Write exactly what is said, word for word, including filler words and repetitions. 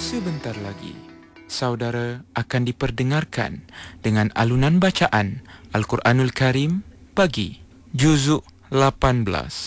Sebentar lagi, saudara akan diperdengarkan dengan alunan bacaan Al-Quranul Karim pagi, Juzuk lapan belas.